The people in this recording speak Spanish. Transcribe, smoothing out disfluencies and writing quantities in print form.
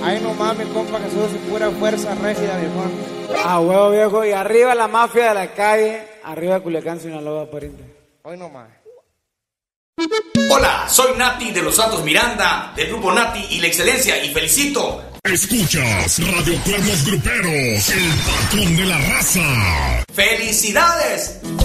Ay, nomás, mi compa Jesús, pura fuerza rígida, viejón. Ah, huevo, viejo. Y arriba la mafia de la calle. Arriba Culiacán, Sinaloa, pariente. Hoy nomás. Hola, soy Nati de los Santos Miranda, del grupo Nati y la Excelencia, y felicito. Escuchas Radio Cuernos Gruperos, el patrón de la raza. ¡Felicidades!